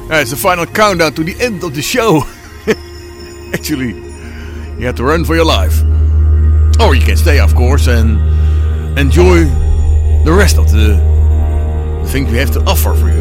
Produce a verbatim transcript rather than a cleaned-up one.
Uh, it's the final countdown to the end of the show. Actually, you have to run for your life. Or you can stay, of course, and enjoy the rest of the, the things we have to offer for you.